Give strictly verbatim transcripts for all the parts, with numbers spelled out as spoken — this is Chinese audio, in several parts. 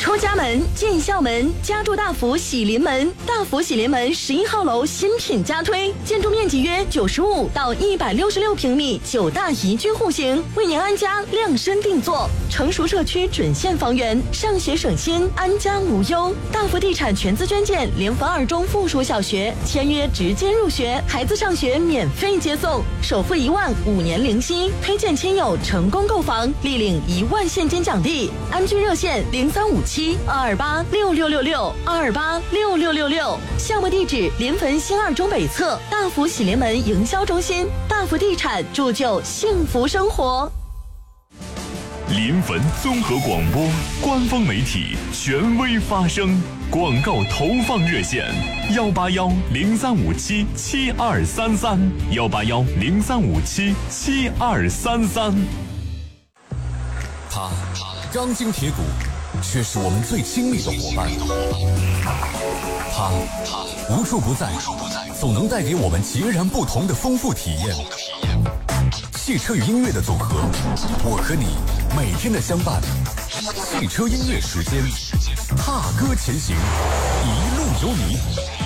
出家门、进校门，家住大福喜临门。大福喜临门十一号楼新品加推，建筑面积约九十五到一百六十六平米，九大宜居户型，为您安家量身定做。成熟社区准现房源，上学省心，安家无忧。大福地产全资捐建联合二中附属小学，签约直接入学，孩子上学免费接送，首付一万，五年零息，推荐亲友成功购房，立领一万现金奖励。安居热线零三五七二二八六六六六二二八六六六六，项目地址临汾新二中北侧大福喜临门营销中心。大福地产铸就幸福生活。 临汾综合广播官方媒体，权威发声。广告投放热线：幺八幺零三五七七二三三，幺八幺零三五七七二三三。 他钢筋铁骨，却是我们最亲密的伙伴。他无处不在，总能带给我们截然不同的丰富体验。汽车与音乐的组合，我和你每天的相伴。汽车音乐时间，踏歌前行，一路有你。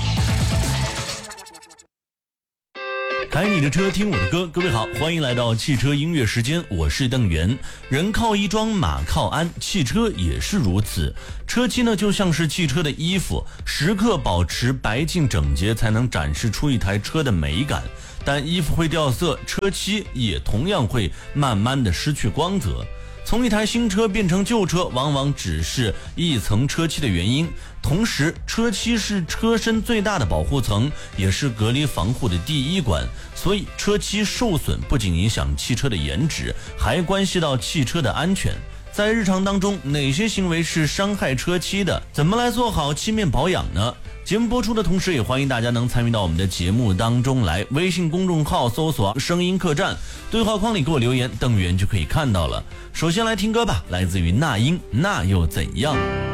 开你的车，听我的歌。各位好，欢迎来到汽车音乐时间，我是邓源。人靠衣装，马靠鞍，汽车也是如此。车漆呢，就像是汽车的衣服，时刻保持白净整洁，才能展示出一台车的美感。但衣服会掉色，车漆也同样会慢慢的失去光泽。从一台新车变成旧车，往往只是一层车漆的原因。同时，车漆是车身最大的保护层，也是隔离防护的第一关。所以，车漆受损不仅影响汽车的颜值，还关系到汽车的安全。在日常当中，哪些行为是伤害车漆的？怎么来做好漆面保养呢？节目播出的同时，也欢迎大家能参与到我们的节目当中来。微信公众号搜索声音客栈，对话框里给我留言，邓源就可以看到了。首先来听歌吧，来自于那英，那又怎样。